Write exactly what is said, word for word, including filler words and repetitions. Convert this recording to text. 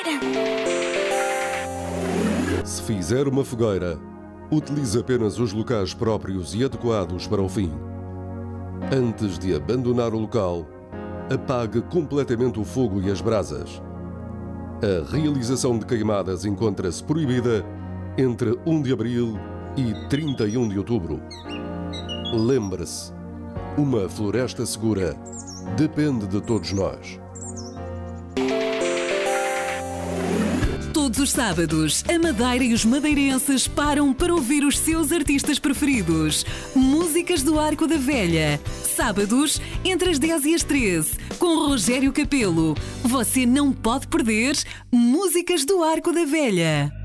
Se fizer uma fogueira, utilize apenas os locais próprios e adequados para o fim. Antes de abandonar o local, apague completamente o fogo e as brasas. A realização de queimadas encontra-se proibida entre um de abril e trinta e um de outubro. Lembre-se, uma floresta segura depende de todos nós. Todos os sábados, a Madeira e os madeirenses param para ouvir os seus artistas preferidos. Músicas do Arco da Velha. Sábados, entre as dez e as treze, com Rogério Capelo. Você não pode perder Músicas do Arco da Velha.